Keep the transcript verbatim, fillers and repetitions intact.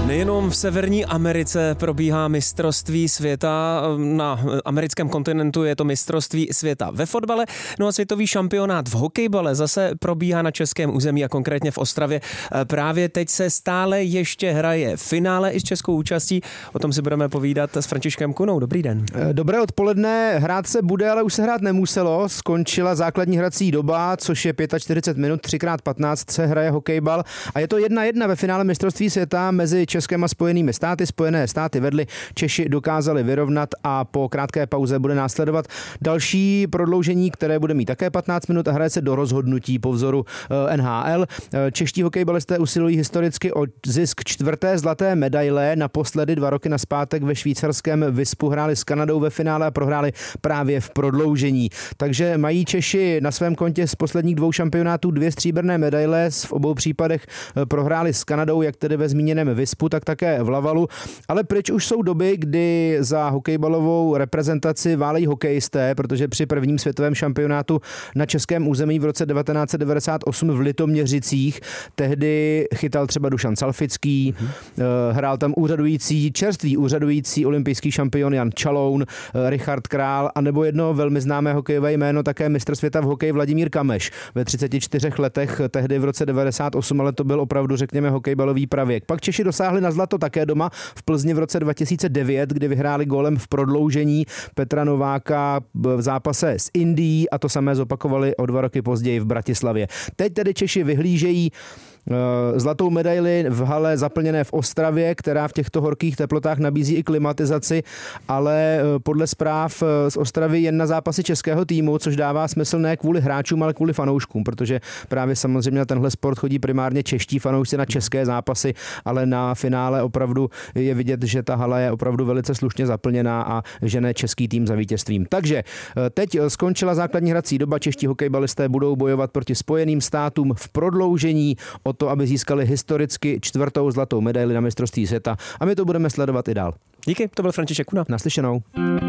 Nejenom v Severní Americe probíhá mistrovství světa, na americkém kontinentu je to mistrovství světa ve fotbale, no a světový šampionát v hokejbale zase probíhá na českém území a konkrétně v Ostravě. Právě teď se stále ještě hraje finále i s českou účastí, o tom si budeme povídat s Františkem Kunou. Dobrý den. Dobré odpoledne, hrát se bude, ale už se hrát nemuselo, skončila základní hrací doba, což je čtyřicet pět minut, tři krát patnáct se hraje hokejbal a je to jedna jedna ve finále mistrovství světa mezi Českem a Spojenými státy. Spojené státy vedly, Češi dokázali vyrovnat a po krátké pauze bude následovat další prodloužení, které bude mít také patnáct minut a hraje se do rozhodnutí po vzoru N H L. Čeští hokejbalisté usilují historicky o zisk čtvrté zlaté medaile. Naposledy dva roky nazpátek ve švýcarském Vispu hráli s Kanadou ve finále a prohráli právě v prodloužení. Takže mají Češi na svém kontě z posledních dvou šampionátů dvě stříbrné medaile. V obou případech prohráli s Kanadou, jak tedy ve zmíněném Vispu, tak také v Lavalu, ale pryč už jsou doby, kdy za hokejbalovou reprezentaci válejí hokejisté, protože při prvním světovém šampionátu na českém území v roce devatenáct set devadesát osm v Litoměřicích tehdy chytal třeba Dušan Salfický, mm-hmm. hrál tam úřadující, čerstvý úřadující olympijský šampion Jan Čaloun, Richard Král a nebo jedno velmi známé hokejové jméno, také mistr světa v hokeji Vladimír Kameš ve třiceti čtyřech letech, tehdy v roce devadesát osm, ale to byl opravdu, řekněme, hokejbalový pravěk. Pak Češi dosáhli na zlato také doma v Plzni v roce dva tisíce devět, kdy vyhráli gólem v prodloužení Petra Nováka v zápase s Indií a to samé zopakovali o dva roky později v Bratislavě. Teď tedy Češi vyhlížejí zlatou medaili v hale zaplněné v Ostravě, která v těchto horkých teplotách nabízí i klimatizaci, ale podle zpráv z Ostravy jen na zápasy českého týmu, což dává smysl ne kvůli hráčům, ale kvůli fanouškům, protože právě samozřejmě na tenhle sport chodí primárně čeští fanoušci na české zápasy, ale na finále opravdu je vidět, že ta hala je opravdu velice slušně zaplněná a žene český tým za vítězstvím. Takže teď skončila základní hrací doba, čeští hokejbalisté budou bojovat proti Spojeným státům v prodloužení o to, aby získali historicky čtvrtou zlatou medaili na mistrovství světa a my to budeme sledovat i dál. Díky, to byl František Kuna. Naslyšenou.